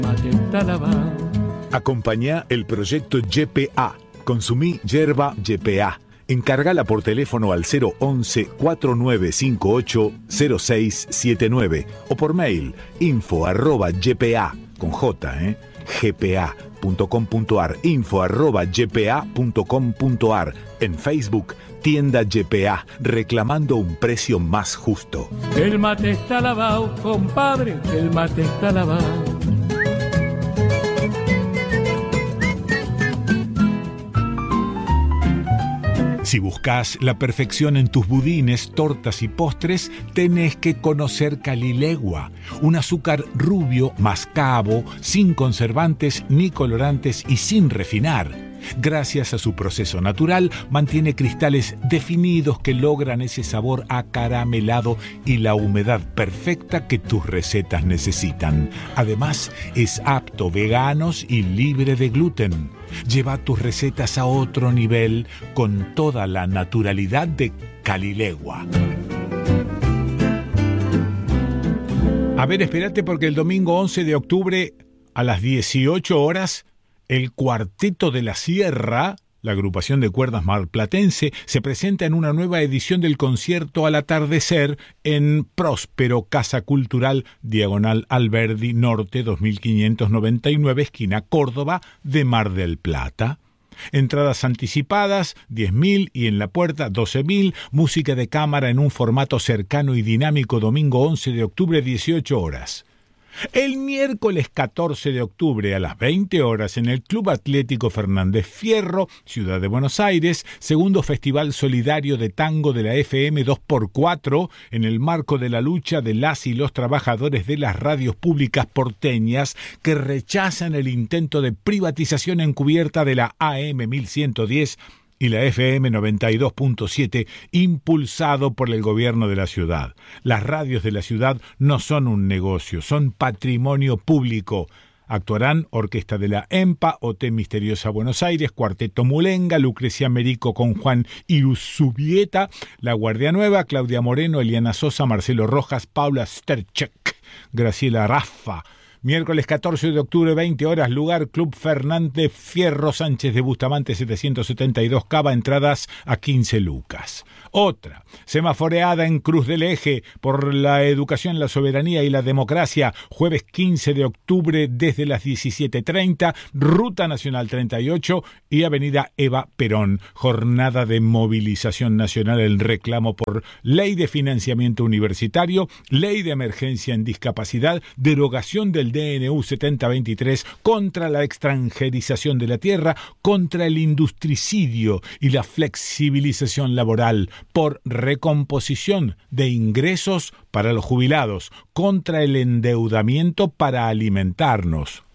mate está lavado. Acompañá el proyecto YPA. Consumí yerba YPA. Encargala por teléfono al 011-4958-0679 o por mail info@ypa con J, gpa.com.ar, info@ypa.com.ar. En Facebook, tienda YPA, reclamando un precio más justo. El mate está lavado, compadre, el mate está lavado. Si buscas la perfección en tus budines, tortas y postres, tenés que conocer Calilegua, un azúcar rubio, mascabo, sin conservantes ni colorantes y sin refinar. Gracias a su proceso natural, mantiene cristales definidos que logran ese sabor acaramelado y la humedad perfecta que tus recetas necesitan. Además, es apto veganos y libre de gluten. Lleva tus recetas a otro nivel con toda la naturalidad de Calilegua. A ver, espérate porque el domingo 11 de octubre a las 18 horas... el Cuarteto de la Sierra, la agrupación de cuerdas marplatense, se presenta en una nueva edición del concierto al atardecer en Próspero, Casa Cultural, Diagonal Alberdi Norte 2599, esquina Córdoba, de Mar del Plata. Entradas anticipadas, 10.000 y en la puerta, 12.000. Música de cámara en un formato cercano y dinámico, domingo 11 de octubre, 18 horas. El miércoles 14 de octubre a las 20 horas en el Club Atlético Fernández Fierro, Ciudad de Buenos Aires, segundo Festival Solidario de Tango de la FM 2x4, en el marco de la lucha de las y los trabajadores de las radios públicas porteñas que rechazan el intento de privatización encubierta de la AM 1110 y la FM 92.7, impulsado por el gobierno de la ciudad. Las radios de la ciudad no son un negocio, son patrimonio público. Actuarán Orquesta de la EMPA, OT Misteriosa Buenos Aires, Cuarteto Mulenga, Lucrecia Merico con Juan Iruzubieta, La Guardia Nueva, Claudia Moreno, Eliana Sosa, Marcelo Rojas, Paula Sterchek, Graciela Raffa. Miércoles 14 de octubre, 20 horas, lugar Club Fernández Fierro, Sánchez de Bustamante 772, Cava, entradas a 15 lucas. Otra, semaforeada en Cruz del Eje por la educación, la soberanía y la democracia, jueves 15 de octubre desde las 17:30, Ruta Nacional 38 y Avenida Eva Perón, jornada de movilización nacional en reclamo por ley de financiamiento universitario, ley de emergencia en discapacidad, derogación del DNU 7023, contra la extranjerización de la tierra, contra el industricidio y la flexibilización laboral, por recomposición de ingresos para los jubilados, contra el endeudamiento para alimentarnos.